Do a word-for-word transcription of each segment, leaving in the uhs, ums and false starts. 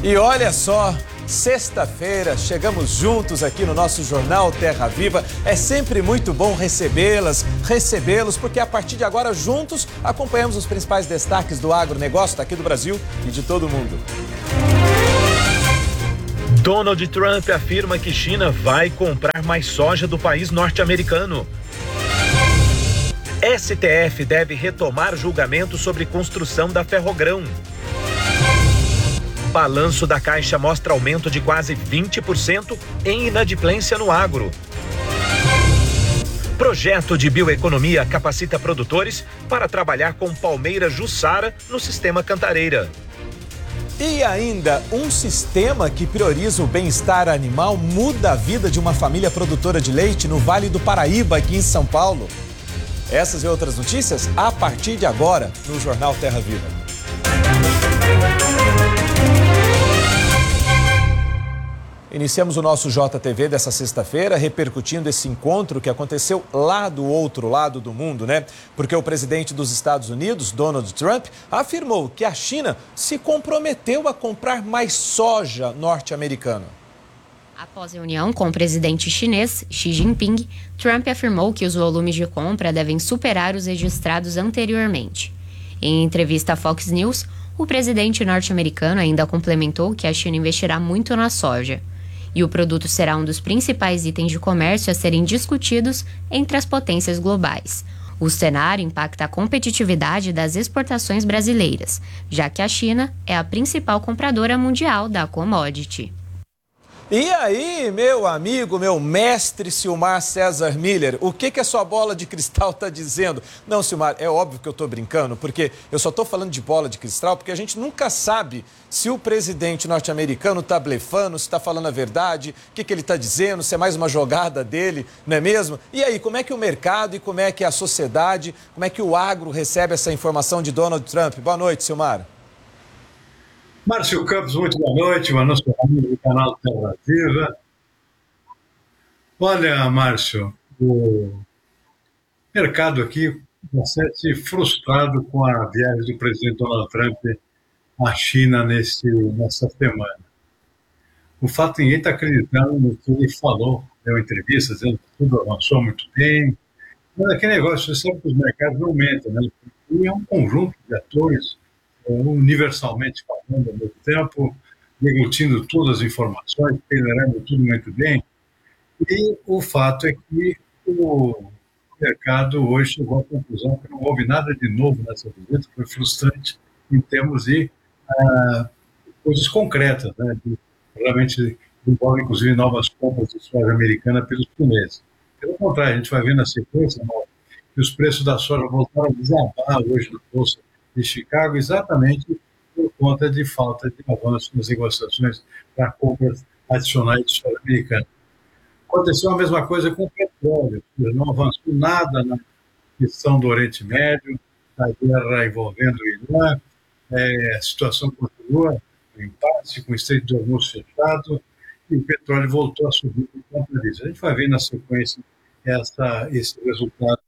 E olha só, sexta-feira, chegamos juntos aqui no nosso Jornal Terra Viva. É sempre muito bom recebê-las, recebê-los, porque a partir de agora, juntos, acompanhamos os principais destaques do agronegócio daqui do Brasil e de todo o mundo. Donald Trump afirma que China vai comprar mais soja do país norte-americano. S T F deve retomar julgamento sobre construção da Ferrogrão. Balanço da Caixa mostra aumento de quase vinte por cento em inadimplência no agro. Projeto de bioeconomia capacita produtores para trabalhar com palmeira Jussara no sistema Cantareira. E ainda, um sistema que prioriza o bem-estar animal muda a vida de uma família produtora de leite no Vale do Paraíba, aqui em São Paulo. Essas e outras notícias a partir de agora no Jornal Terra Viva. Iniciamos o nosso J T V dessa sexta-feira repercutindo esse encontro que aconteceu lá do outro lado do mundo, né? Porque o presidente dos Estados Unidos, Donald Trump, afirmou que a China se comprometeu a comprar mais soja norte-americana. Após reunião com o presidente chinês, Xi Jinping, Trump afirmou que os volumes de compra devem superar os registrados anteriormente. Em entrevista à Fox News, o presidente norte-americano ainda complementou que a China investirá muito na soja. E o produto será um dos principais itens de comércio a serem discutidos entre as potências globais. O cenário impacta a competitividade das exportações brasileiras, já que a China é a principal compradora mundial da commodity. E aí, meu amigo, meu mestre Silmar César Miller, o que que a sua bola de cristal está dizendo? Não, Silmar, é óbvio que eu estou brincando, porque eu só estou falando de bola de cristal, porque a gente nunca sabe se o presidente norte-americano está blefando, se está falando a verdade, o que que ele está dizendo, se é mais uma jogada dele, não é mesmo? E aí, como é que o mercado e como é que a sociedade, como é que o agro recebe essa informação de Donald Trump? Boa noite, Silmar. Márcio Campos, muito boa noite, boa noite para amigo do canal Terra Viva. Olha, Márcio, o mercado aqui bastante frustrado com a viagem do presidente Donald Trump à China nesse, nessa semana. O fato, ninguém está acreditando no que ele falou, deu entrevista dizendo que tudo avançou muito bem. Mas aquele negócio, você sabe que os mercados não mentem, né? E é um conjunto de atores universalmente falando ao mesmo tempo, deglutindo todas as informações, peneirando tudo muito bem. E o fato é que o mercado hoje chegou à conclusão que não houve nada de novo nessa visita, foi frustrante em termos de ah, coisas concretas, né, que realmente envolvem, inclusive, novas compras de soja americana pelos chineses. Pelo contrário, a gente vai ver na sequência que os preços da soja voltaram a desabar hoje na bolsa de Chicago, exatamente por conta de falta de avanço nas negociações para compras adicionais de soja americana. Aconteceu a mesma coisa com o petróleo, não avançou nada na questão do Oriente Médio, a guerra envolvendo o Irã, é, a situação continua em impasse, com o Estreito de Hormuz fechado, e o petróleo voltou a subir por conta disso. A gente vai ver na sequência essa, esse resultado.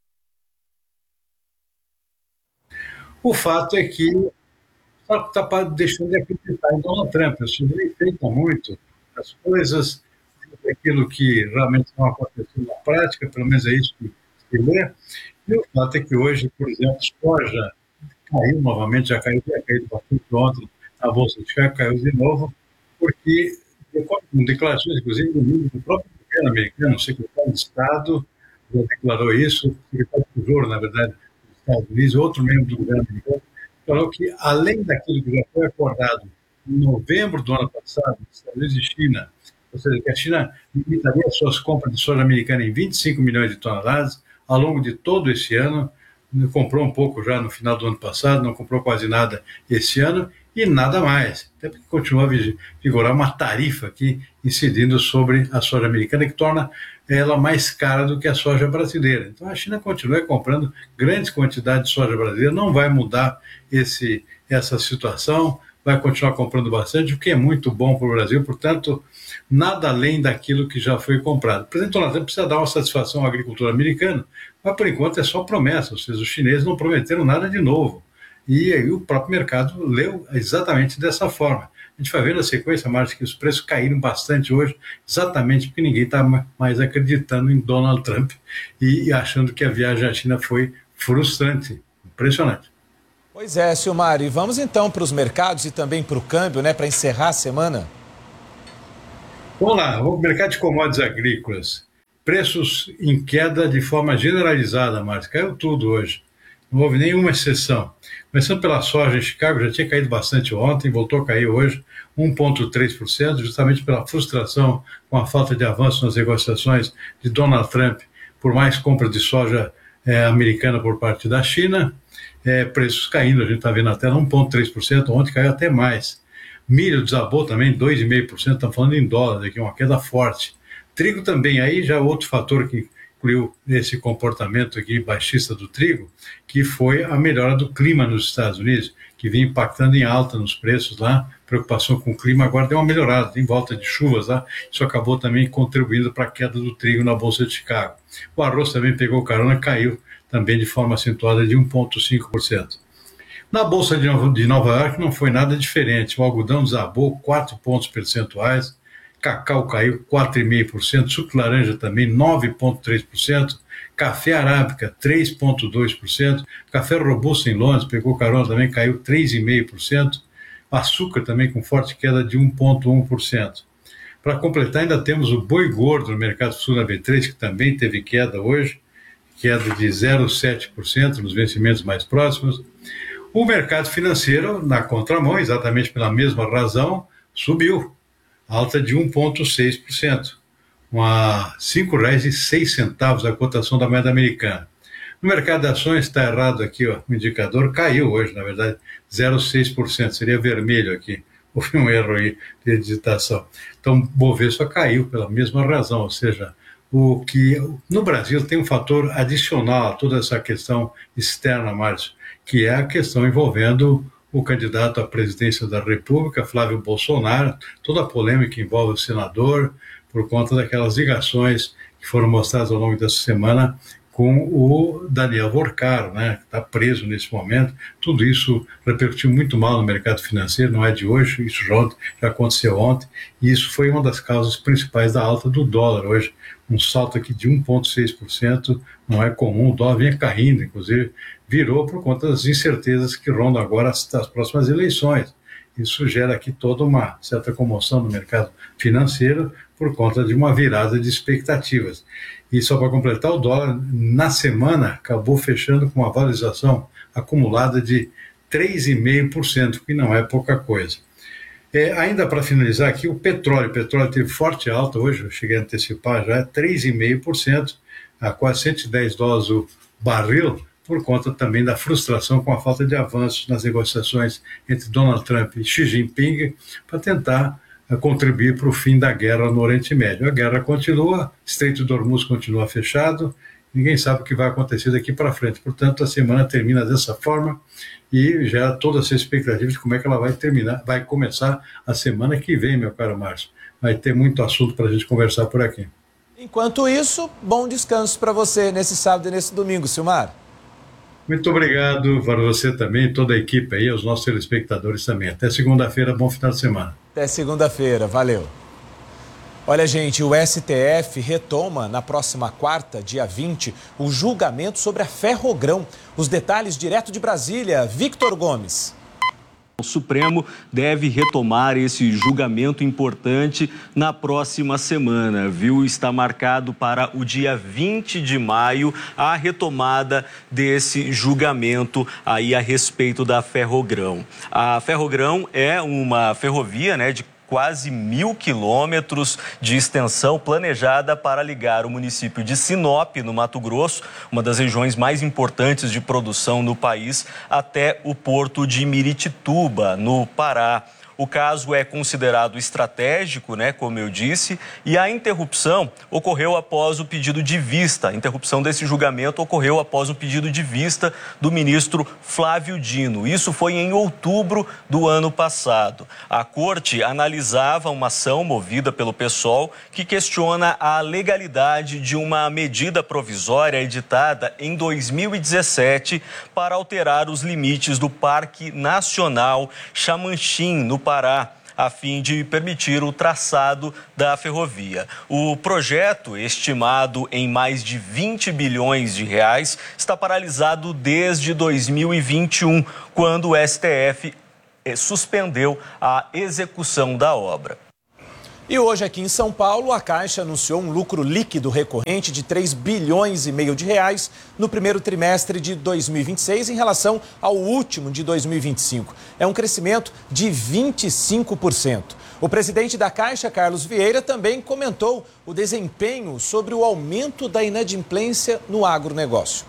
O fato é que está deixando de acreditar em Donald Trump. Isso ele feita muito as coisas, aquilo que realmente não aconteceu na prática, pelo menos é isso que se lê. E o fato é que hoje, por exemplo, soja caiu novamente, já caiu, já caiu bastante ontem, a Bolsa de Chicago caiu de novo, porque, com declarações, inclusive, do próprio governo americano, o secretário de Estado já declarou isso, o secretário de Tesouro, na verdade, Estados Unidos, outro membro do governo americano, falou que, além daquilo que já foi acordado em novembro do ano passado, Estados Unidos e China, ou seja, que a China limitaria as suas compras de soja americana em vinte e cinco milhões de toneladas ao longo de todo esse ano, comprou um pouco já no final do ano passado, não comprou quase nada esse ano, e nada mais, até porque continua a vigorar uma tarifa aqui incidindo sobre a soja americana, que torna ela mais cara do que a soja brasileira. Então a China continua comprando grandes quantidades de soja brasileira, não vai mudar esse, essa situação, vai continuar comprando bastante, o que é muito bom para o Brasil, portanto, nada além daquilo que já foi comprado. O presidente Donald Trump precisa dar uma satisfação ao agricultor americano, mas por enquanto é só promessa, ou seja, os chineses não prometeram nada de novo. E aí o próprio mercado leu exatamente dessa forma. A gente vai ver na sequência, Márcio, que os preços caíram bastante hoje, exatamente porque ninguém está mais acreditando em Donald Trump e achando que a viagem à China foi frustrante. Impressionante. Pois é, Silmar, e vamos então para os mercados e também para o câmbio, né, para encerrar a semana? Vamos lá, o mercado de commodities agrícolas. Preços em queda de forma generalizada, Márcio. Caiu tudo hoje. Não houve nenhuma exceção. Começando pela soja em Chicago, já tinha caído bastante ontem, voltou a cair hoje um vírgula três por cento, justamente pela frustração com a falta de avanço nas negociações de Donald Trump por mais compra de soja é, americana por parte da China. É, preços caindo, a gente está vendo na tela um vírgula três por cento, ontem caiu até mais. Milho desabou também dois vírgula cinco por cento, estamos falando em dólar aqui, uma queda forte. Trigo também, aí já outro fator que incluiu esse comportamento aqui baixista do trigo, que foi a melhora do clima nos Estados Unidos, que vinha impactando em alta nos preços lá, preocupação com o clima, agora deu uma melhorada, tem volta de chuvas lá, isso acabou também contribuindo para a queda do trigo na Bolsa de Chicago. O arroz também pegou carona, caiu também de forma acentuada de um vírgula cinco por cento. Na Bolsa de Nova, de Nova York não foi nada diferente, o algodão desabou quatro pontos percentuais, cacau caiu quatro vírgula cinco por cento, suco de laranja também nove vírgula três por cento, café arábica três vírgula dois por cento, café robusto em Londres pegou carona também, caiu três vírgula cinco por cento, açúcar também com forte queda de um vírgula um por cento. Para completar, ainda temos o boi gordo no mercado sul na B três, que também teve queda hoje, queda de zero vírgula sete por cento nos vencimentos mais próximos. O mercado financeiro, na contramão, exatamente pela mesma razão, subiu, alta de um vírgula seis por cento, a cinco reais e seis centavos a cotação da moeda americana. No mercado de ações está errado aqui, ó, o indicador caiu hoje, na verdade, zero vírgula seis por cento, seria vermelho aqui, houve um erro aí de digitação. Então, Bovespa caiu pela mesma razão, ou seja, o que no Brasil tem um fator adicional a toda essa questão externa, Márcio, que é a questão envolvendo o candidato à presidência da República, Flávio Bolsonaro, toda a polêmica que envolve o senador, por conta daquelas ligações que foram mostradas ao longo dessa semana com o Daniel Vorcaro, né, que está preso nesse momento. Tudo isso repercutiu muito mal no mercado financeiro, não é de hoje, isso já, já aconteceu ontem, e isso foi uma das causas principais da alta do dólar hoje. Um salto aqui de um vírgula seis por cento não é comum, o dólar vinha caindo, inclusive virou por conta das incertezas que rondam agora as, as próximas eleições. Isso gera aqui toda uma certa comoção no mercado financeiro por conta de uma virada de expectativas. E só para completar, o dólar na semana acabou fechando com uma valorização acumulada de três vírgula cinco por cento, que não é pouca coisa. É, ainda para finalizar aqui, o petróleo. O petróleo teve forte alta hoje, eu cheguei a antecipar já, três vírgula cinco por cento, a quase cento e dez dólares o barril, por conta também da frustração com a falta de avanços nas negociações entre Donald Trump e Xi Jinping para tentar uh, contribuir para o fim da guerra no Oriente Médio. A guerra continua, Estreito de Hormuz continua fechado, ninguém sabe o que vai acontecer daqui para frente. Portanto, a semana termina dessa forma e gera toda essa expectativa de como é que ela vai terminar, vai começar a semana que vem, meu caro Márcio. Vai ter muito assunto para a gente conversar por aqui. Enquanto isso, bom descanso para você nesse sábado e nesse domingo, Silmar. Muito obrigado para você também, toda a equipe aí, aos nossos telespectadores também. Até segunda-feira, bom final de semana. Até segunda-feira, valeu. Olha, gente, o S T F retoma na próxima quarta, dia vinte, o julgamento sobre a Ferrogrão. Os detalhes direto de Brasília, Victor Gomes. O Supremo deve retomar esse julgamento importante na próxima semana, viu? Está marcado para o dia vinte de maio a retomada desse julgamento aí a respeito da Ferrogrão. A Ferrogrão é uma ferrovia, né, de quase mil quilômetros de extensão planejada para ligar o município de Sinop, no Mato Grosso, uma das regiões mais importantes de produção no país, até o porto de Miritituba, no Pará. O caso é considerado estratégico, né, como eu disse, e a interrupção ocorreu após o pedido de vista. A interrupção desse julgamento ocorreu após um pedido de vista do ministro Flávio Dino. Isso foi em outubro do ano passado. A corte analisava uma ação movida pelo PSOL que questiona a legalidade de uma medida provisória editada em dois mil e dezessete para alterar os limites do Parque Nacional Xamanchim, no Pará, a fim de permitir o traçado da ferrovia. O projeto, estimado em mais de vinte bilhões de reais, está paralisado desde dois mil e vinte e um, quando o S T F suspendeu a execução da obra. E hoje aqui em São Paulo, a Caixa anunciou um lucro líquido recorrente de três bilhões e meio de reais no primeiro trimestre de dois mil e vinte e seis em relação ao último de dois mil e vinte e cinco. É um crescimento de vinte e cinco por cento. O presidente da Caixa, Carlos Vieira, também comentou o desempenho sobre o aumento da inadimplência no agronegócio.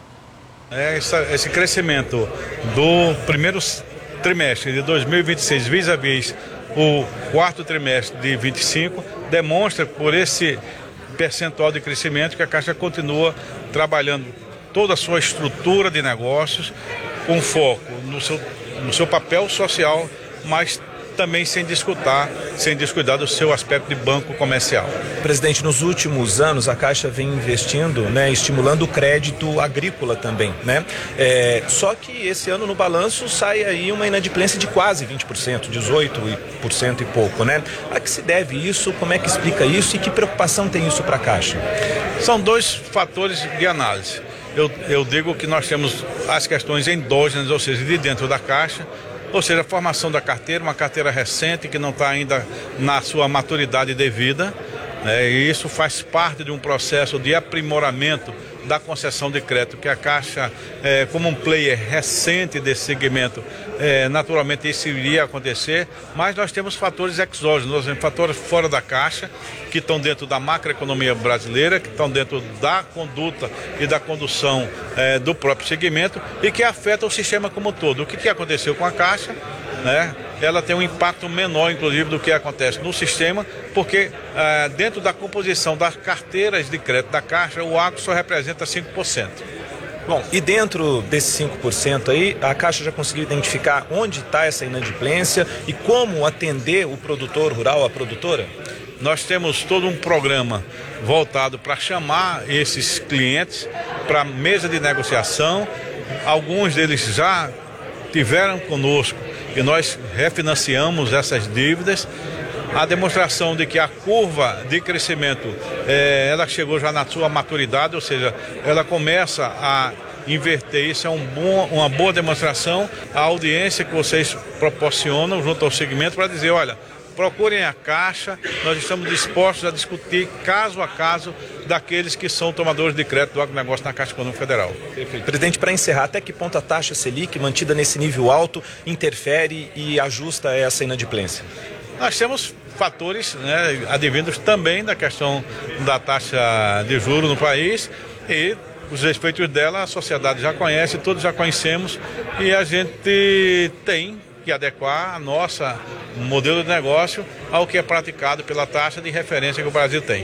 É essa, esse crescimento do primeiro trimestre de dois mil e vinte e seis vis-à-vis o quarto trimestre de vinte e cinco demonstra por esse percentual de crescimento que a Caixa continua trabalhando toda a sua estrutura de negócios com foco no seu, no seu papel social, mas também sem descuidar, sem descuidar do seu aspecto de banco comercial. Presidente, nos últimos anos a Caixa vem investindo, né, estimulando o crédito agrícola também, né? É, só que esse ano no balanço sai aí uma inadimplência de quase vinte por cento, dezoito por cento e pouco, né? A que se deve isso? Como é que explica isso e que preocupação tem isso para a Caixa? São dois fatores de análise. Eu, eu digo que nós temos as questões endógenas, ou seja, de dentro da Caixa, ou seja, a formação da carteira, uma carteira recente que não está ainda na sua maturidade devida, né? E isso faz parte de um processo de aprimoramento da concessão de crédito, que a Caixa, é, como um player recente desse segmento, é, naturalmente isso iria acontecer, mas nós temos fatores exógenos, nós temos fatores fora da Caixa, que estão dentro da macroeconomia brasileira, que estão dentro da conduta e da condução é, do próprio segmento e que afetam o sistema como um todo. O que, que aconteceu com a Caixa? Né? Ela tem um impacto menor, inclusive, do que acontece no sistema, porque eh, dentro da composição das carteiras de crédito da Caixa, o agro só representa cinco por cento. Bom, e dentro desses cinco por cento aí, a Caixa já conseguiu identificar onde está essa inadimplência e como atender o produtor rural, a produtora? Nós temos todo um programa voltado para chamar esses clientes para a mesa de negociação. Alguns deles já tiveram conosco e nós refinanciamos essas dívidas. A demonstração de que a curva de crescimento, eh, ela chegou já na sua maturidade, ou seja, ela começa a inverter. Isso é um bom, uma boa demonstração, a audiência que vocês proporcionam junto ao segmento para dizer, olha, procurem a Caixa, nós estamos dispostos a discutir caso a caso daqueles que são tomadores de crédito do agronegócio na Caixa Econômica Federal. Perfeito. Presidente, para encerrar, até que ponto a taxa Selic, mantida nesse nível alto, interfere e ajusta essa inadimplência? Nós temos fatores, né, advindos também da questão da taxa de juros no país e os efeitos dela a sociedade já conhece, todos já conhecemos e a gente tem que adequar a nossa modelo de negócio ao que é praticado pela taxa de referência que o Brasil tem.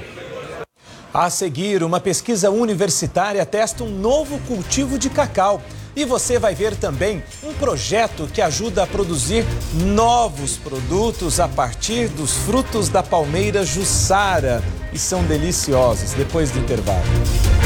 A seguir, uma pesquisa universitária testa um novo cultivo de cacau. E você vai ver também um projeto que ajuda a produzir novos produtos a partir dos frutos da palmeira Jussara. E são deliciosos. Depois do intervalo.